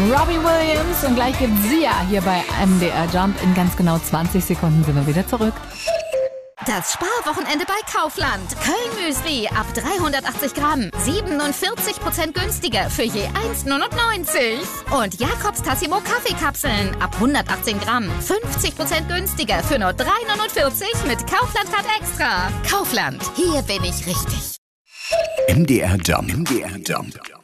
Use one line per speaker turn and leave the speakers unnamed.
Robbie Williams und gleich gibt's Sia hier bei MDR Jump. In ganz genau 20 Sekunden sind wir wieder zurück.
Das Sparwochenende bei Kaufland. Köln-Müsli ab 380 Gramm. 47% günstiger für je 1,99. Und Jakobs Tassimo Kaffeekapseln ab 118 Gramm. 50% günstiger für nur 3,49 mit Kaufland-Card extra. Kaufland, hier bin ich richtig.
MDR Jump.